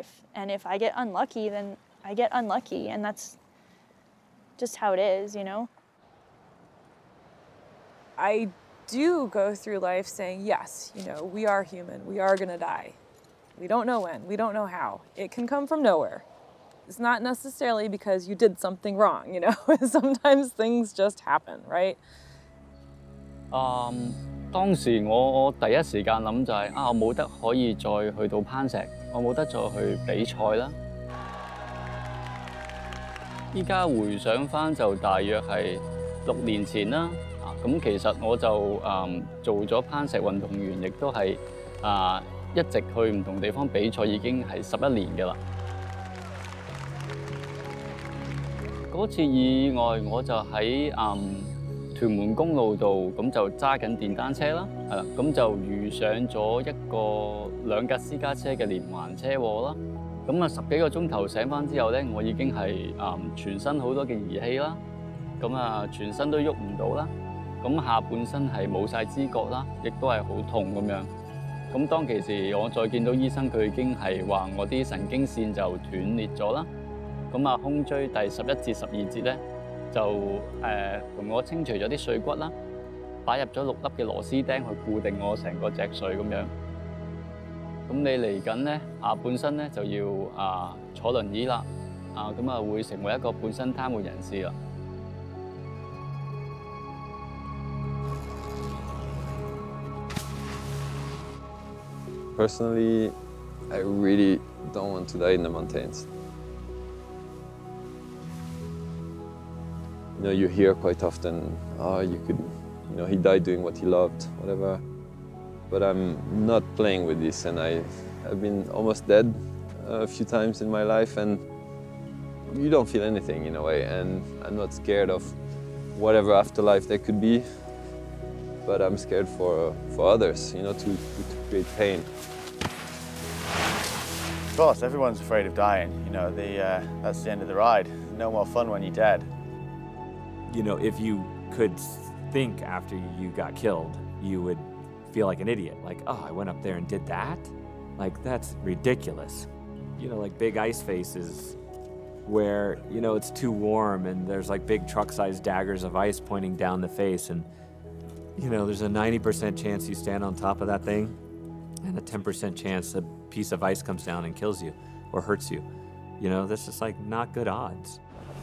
life. And if I get unlucky, then I get unlucky. And that's just how it is, you know? I do go through life saying, yes, you know, we are human. We are going to die. We don't know when. We don't know how. It can come from nowhere. It's not necessarily because you did something wrong, you know? Sometimes things just happen, right? 當時我第一時間諗就係我冇得可以再去到攀石，我冇得再去比賽啦。依家回想返就大約係6年前啦。咁其實我就做咗攀石運動員，亦都係一直去唔同地方比賽，已經係11年㗎啦。嗰次意外我就喺屯門公路度，咁就揸緊電單車啦，係啦，咁就遇上咗兩架私家車嘅連環車禍啦。咁10幾個鐘頭醒返之後咧，我已經係全身好多嘅儀器啦，咁全身都喐唔到啦，咁下半身係冇晒知覺啦，亦都係好痛咁樣。咁當其時我再見到醫生，佢已經係話我啲神經線就斷裂咗啦。咁胸椎第11至12節咧，就同我清除咗啲碎骨啦，擺入咗6粒嘅螺絲釘去固定我成個脊髓咁樣。咁你嚟緊咧，下半身咧就要坐輪椅啦，咁會成為一個半身癱瘓人士啦。 Personally, I really don't want to die in the mountains. You know, you hear quite often, he died doing what he loved, whatever. But I'm not playing with this, and I've been almost dead a few times in my life, and you don't feel anything in a way, and I'm not scared of whatever afterlife there could be, but I'm scared for others, you know, to create pain. Of course, everyone's afraid of dying. You know, that's the end of the ride. No more fun when you're dead. You know, if you could think after you got killed, you would feel like an idiot. Like, oh, I went up there and did that? Like, that's ridiculous. You know, like big ice faces where, you know, it's too warm and there's like big truck-sized daggers of ice pointing down the face, and, you know, there's a 90% chance you stand on top of that thing and a 10% chance a piece of ice comes down and kills you or hurts you. You know, this is like not good odds.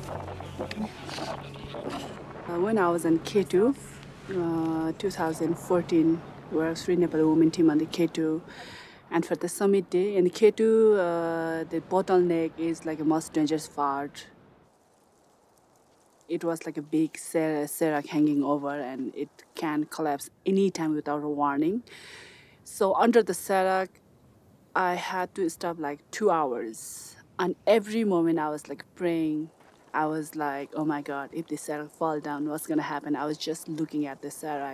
When I was in K2, 2014, we were 3 Nepali women team on the K2. And for the summit day, in the K2, the bottleneck is like a most dangerous part. It was like a big serac hanging over, and it can collapse anytime without a warning. So under the serac, I had to stop like 2 hours. And every moment I was like praying. I was like, oh my God, if the serac fall down, what's gonna happen? I was just looking at the serac.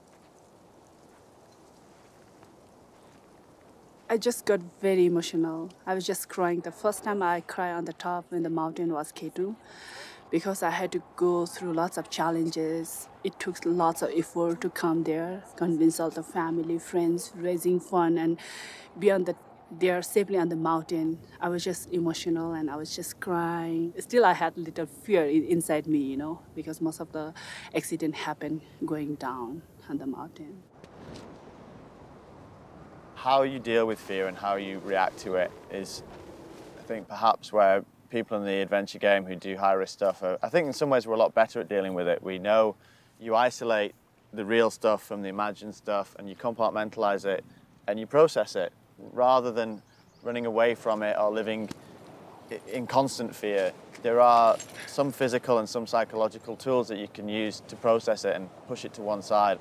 I just got very emotional. I was just crying. The first time I cried on the top when the mountain was K2, because I had to go through lots of challenges. It took lots of effort to come there, convince all the family, friends, raising fund, and beyond there safely on the mountain. I was just emotional and I was just crying. Still, I had a little fear inside me, you know, because most of the accident happened going down on the mountain. How you deal with fear and how you react to it is, I think, perhaps where people in the adventure game who do high-risk stuff I think in some ways we're a lot better at dealing with it. We know you isolate the real stuff from the imagined stuff and you compartmentalize it and you process it rather than running away from it or living in constant fear. There are some physical and some psychological tools that you can use to process it and push it to one side.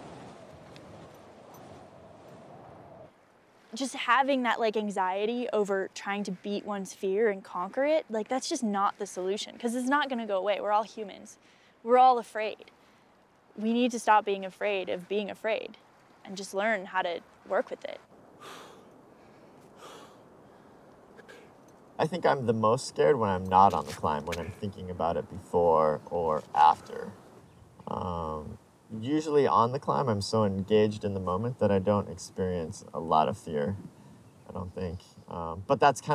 Just having that like anxiety over trying to beat one's fear and conquer it, like that's just not the solution, because it's not going to go away. We're all humans. We're all afraid. We need to stop being afraid of being afraid and just learn how to work with it. I think I'm the most scared when I'm not on the climb, when I'm thinking about it before or after. Usually on the climb, I'm so engaged in the moment that I don't experience a lot of fear, I don't think. But that's kind